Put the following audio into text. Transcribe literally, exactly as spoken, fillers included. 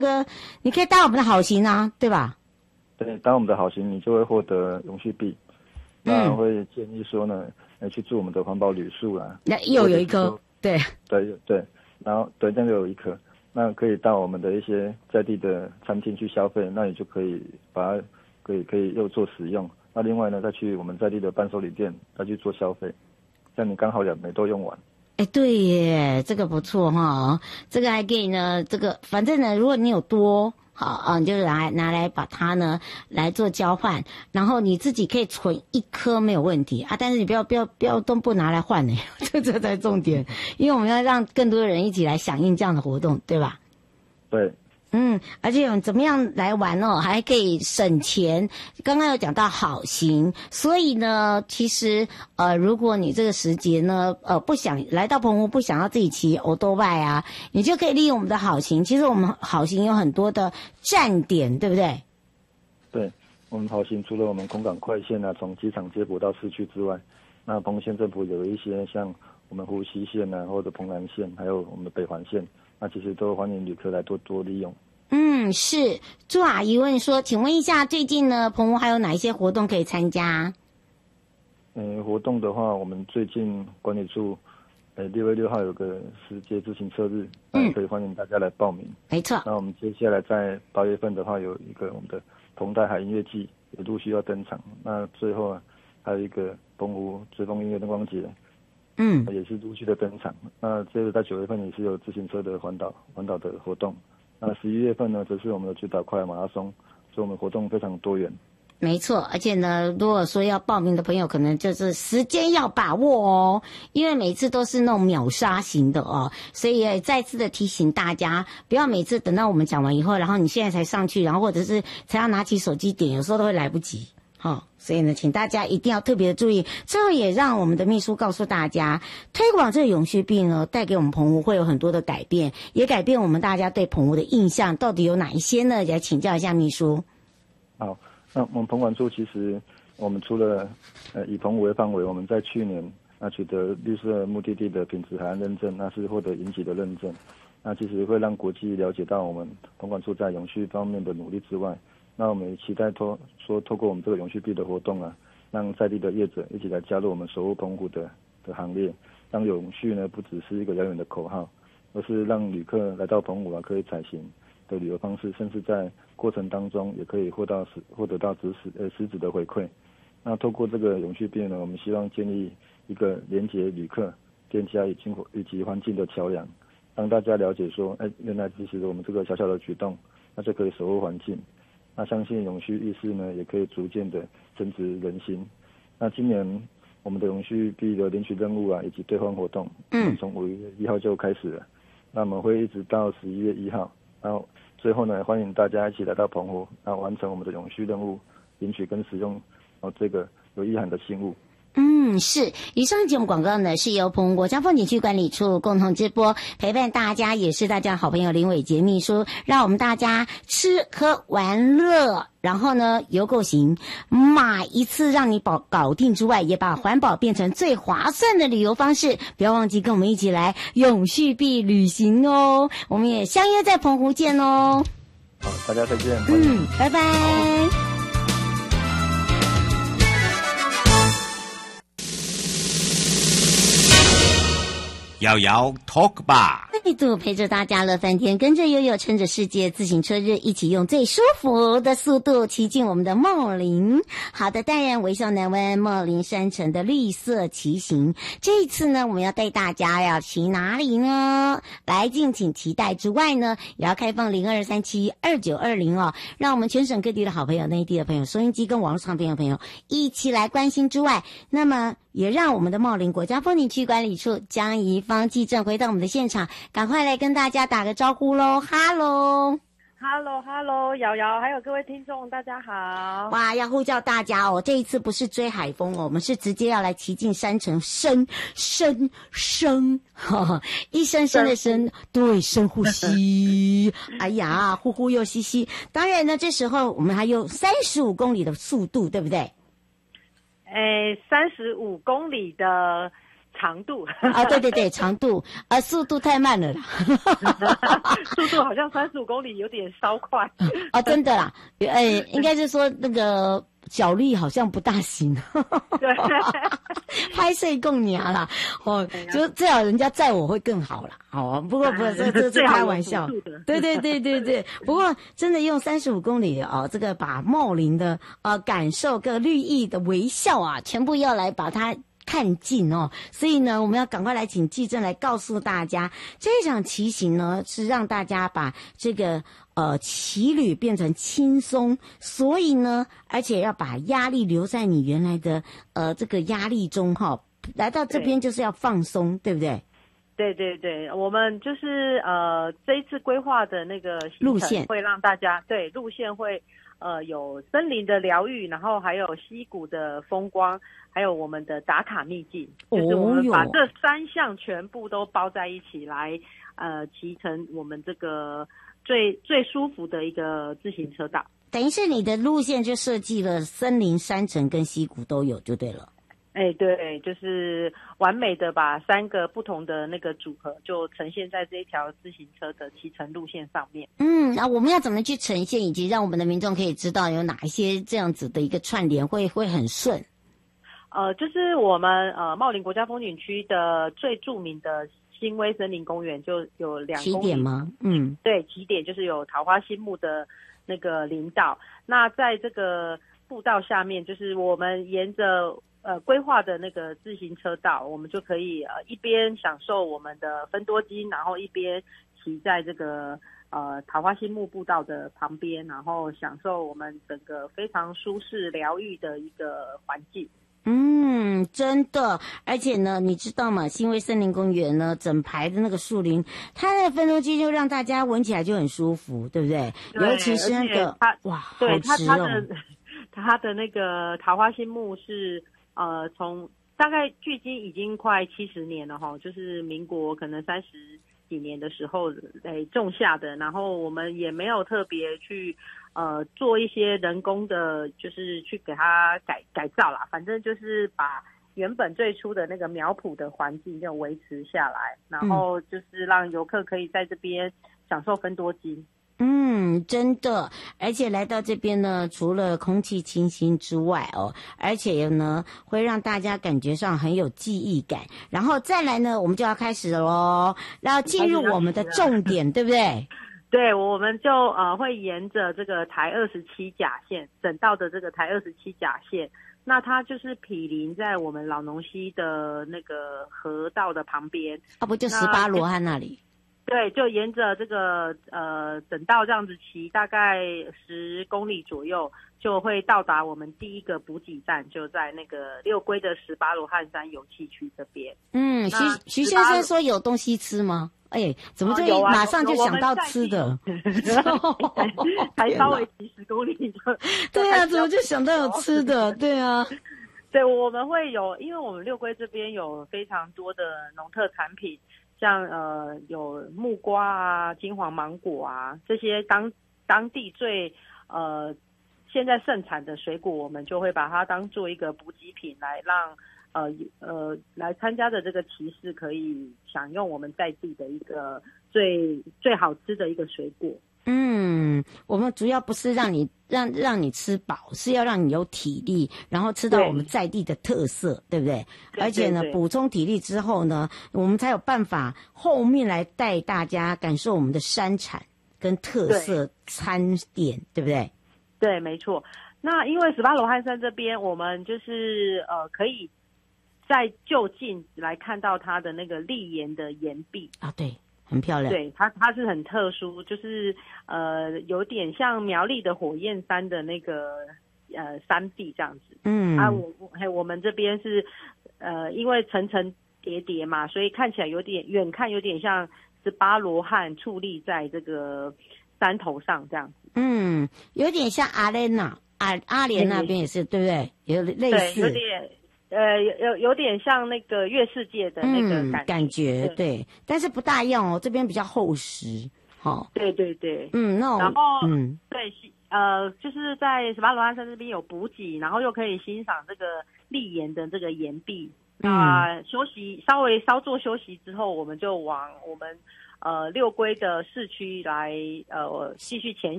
个你可以当我们的好行啊，对吧？ 对，当我们的好行，你就会获得永续币。那会建议说呢，呃，去住我们的环保旅宿啦。 那又有一颗，对对对，然后对，那个有一颗，那可以到我们的一些在地的餐厅去消费，那你就可以把它可以可以又做使用。那另外呢，再去我们在地的伴手礼店再去做消费，这样你刚好两枚都用完。 哎，对耶，这个不错哈，这个还可以呢。这个反正呢，如果你有多。好啊，你就拿拿来把它呢来做交换，然后你自己可以存一颗没有问题啊，但是你不要不要不要都不拿来换呢，这这才重点，因为我们要让更多人一起来响应这样的活动，对吧？ 对。 嗯，而且怎么样来玩哦，还可以省钱。刚刚有讲到好行，所以呢，其实呃，如果你这个时节呢，呃，不想来到澎湖，不想要自己骑欧多拜啊，你就可以利用我们的好行。其实我们好行有很多的站点，对不对？ 对，我们好行除了我们空港快线啊，从机场接驳到市区之外，那澎湖县政府有一些像我们湖西线啊，或者澎南线，还有我们的北环线。那其实都欢迎旅客来多多利用。 嗯，是。朱阿姨问说，请问一下，最近呢，澎湖还有哪一些活动可以参加？ 呃，活动的话，我们最近管理处，呃，六月六号有个世界自行车日，那也可以欢迎大家来报名。 没错。 那我们接下来在八月份的话，有一个我们的澎台海音乐季也陆续要登场。那最后啊，还有一个澎湖追风音乐灯光节。 嗯， 也是陆续的登场。那这个在九月份也是有自行车的环岛环岛的活动。那十一月份呢，则是我们的主打快马拉松，所以我们活动非常多元。 没错，而且呢，如果说要报名的朋友，可能就是时间要把握哦，因为每次都是那种秒杀型的哦，所以也再次的提醒大家，不要每次等到我们讲完以后，然后你现在才上去，然后或者是才要拿起手机点，有时候都会来不及。好、哦，所以呢，请大家一定要特别的注意。最后也让我们的秘书告诉大家，推广这个永续币呢，带给我们澎湖会有很多的改变，也改变我们大家对澎湖的印象。到底有哪一些呢？也来请教一下秘书。 好，那我们澎管处其实我们除了呃以澎湖为范围，我们在去年那取得绿色目的地的品质海岸认证，那是获得银级的认证。那其实会让国际了解到我们澎管处在永续方面的努力之外。那我们也期待透说透过我们这个永续币的活动啊，让在地的业者一起来加入我们守护澎湖的的行列，让永续呢不只是一个遥远的口号，而是让旅客来到澎湖啊可以采行的旅游方式，甚至在过程当中也可以获到实获得到实质呃实质的回馈。那透过这个永续币呢，我们希望建立一个连结旅客、店家以及以及环境的桥梁，让大家了解说，哎，原来其实我们这个小小的举动，那就可以守护环境。那相信永续意识呢，也可以逐渐的增值人心。那今年我们的永续币的领取任务啊，以及兑换活动，嗯，从五月一号就开始了。那我们会一直到十一月一号，然后最后呢，欢迎大家一起来到澎湖，然后完成我们的永续任务，领取跟使用哦这个有意涵的信物。 嗯，是。以上节目广告呢，是由澎湖国家风景区管理处共同直播，陪伴大家也是大家好朋友林伟杰秘书，让我们大家吃喝玩乐，然后呢游购行，买一次让你保搞定之外，也把环保变成最划算的旅游方式。不要忘记跟我们一起来永续币旅行哦，我们也相约在澎湖见哦。 好，大家再见。 嗯，拜拜。 瑶瑶 Talk 吧， 再度陪着大家乐翻天，跟着悠悠趁着世界自行车日，一起用最舒服的速度骑进我们的茂林。好的，淡然微笑南湾茂林山城的绿色骑行，这一次呢，我们要带大家要骑哪里呢？来，敬请期待之外呢，也要开放零二三七二九二零哦，让我们全省各地的好朋友、内地的朋友、收音机跟网络上朋友朋友一起来关心之外，那么也让我们的茂林国家风景区管理处江宜芳记者回到我们的现场，赶快来跟大家打个招呼喽！哈喽， 哈喽哈喽，瑶瑶还有各位听众大家好。 哇，要呼叫大家哦，这一次不是追海风哦，我们是直接要来骑进山城，深深深哈，一声声的深，对，深呼吸哎呀，呼呼又吸吸。当然呢，这时候我们还有三十五公里的速度，对不对？ 诶，三十五公里的长度啊，对对对，长度，啊，速度太慢了啦， 速度好像三十五公里有点稍快。 哦，真的啦，呃，应该是说那个脚力好像不大行， 对， 拍摄共娘啦，哦，就最好人家载我会更好啦，哦，不过不是这这是开玩笑，对对对对对，不过真的用三十五公里哦，这个把茂林的呃感受跟绿意的微笑啊，全部要来把它看尽哦，所以呢，我们要赶快来请纪政来告诉大家，这场骑行呢是让大家把这个呃骑旅变成轻松，所以呢，而且要把压力留在你原来的呃这个压力中哈、哦，来到这边就是要放松， 对, 对不对？ 对对对，我们就是呃这一次规划的那个路线会让大家对路线会呃有森林的疗愈，然后还有溪谷的风光。还有我们的打卡秘境，就是我们把这三项全部都包在一起来，呃，骑成我们这个最最舒服的一个自行车道。 等于是你的路线就设计了森林、山城跟溪谷都有就对了。 哎，对，就是完美的把三个不同的那个组合就呈现在这一条自行车的骑乘路线上面。 嗯，那我们要怎么去呈现，以及让我们的民众可以知道有哪一些这样子的一个串联会会很顺？ 呃，就是我们呃茂林国家风景区的最著名的新威森林公园，就有两公里起点吗？嗯， 对，起点就是有桃花心木的那个林道。那在这个步道下面，就是我们沿着呃规划的那个自行车道，我们就可以呃一边享受我们的芬多精，然后一边骑在这个呃桃花心木步道的旁边，然后享受我们整个非常舒适疗愈的一个环境。 嗯，真的，而且呢，你知道吗？新威森林公园呢，整排的那个树林，它的芬多精就让大家闻起来就很舒服，对不对？ 对， 尤其是那个哇， 对好吃哦。 它它的它的那个桃花心木是呃，从大概距今已经快七十年了哈，就是民国可能三十几年的时候诶种下的，然后我们也没有特别去。呃，做一些人工的，就是去给它改改造啦，反正就是把原本最初的那个苗圃的环境就维持下来，然后就是让游客可以在这边享受芬多精。 嗯，真的，而且来到这边呢，除了空气清新之外哦，而且呢会让大家感觉上很有记忆感。然后再来呢，我们就要开始喽，要进入我们的重点，对不对？ 对，我们就呃会沿着这个台二十七甲线，整道的这个台二十七甲线，那它就是毗邻在我们老农溪的那个河道的旁边。 啊，不就十八罗汉那里？ 对，就沿着这个呃整道这样子骑，大概十公里左右，就会到达我们第一个补给站，就在那个六龟的十八罗汉山油气区这边。 嗯，徐徐先生说有东西吃吗？哎，怎么就马上就想到吃的？ 才稍微几十公里就对啊，怎么就想到有吃的？对啊， 对，我们会有，因为我们六龟这边有非常多的农特产品，像呃有木瓜啊、金黄芒果啊这些当当地最呃现在盛产的水果，我们就会把它当做一个补给品来让。呃呃，来参加的这个骑士可以享用我们在地的一个最最好吃的一个水果。 嗯，我们主要不是让你让让你吃饱，是要让你有体力，然后吃到我们在地的特色， 对, 对不对？ 对而且呢，补充体力之后呢，我们才有办法后面来带大家感受我们的山产跟特色餐点， 对, 对不对？ 对，没错。那因为十八罗汉山这边，我们就是呃可以。在就近来看到它的那个立岩的岩壁啊，对，很漂亮。 对，它它是很特殊，就是呃有点像苗栗的火焰山的那个呃山壁这样子。嗯啊，我我我们这边是呃因为层层叠叠嘛，所以看起来有点远看有点像十八罗汉矗立在这个山头上这样子。 嗯，有点像阿莲娜阿阿莲那边也是，对不对？有类似， 对，有点。呃，有有点像那个月世界的那个感觉， 嗯、感觉 对, 对，但是不大一样哦，这边比较厚实，哦， 对对对， 嗯，那然后嗯， 对，呃，就是在十八罗汉山这边有补给，然后又可以欣赏这个立岩的这个岩壁， 那休息稍微稍作休息之后，我们就往我们呃六龟的市区来呃继续前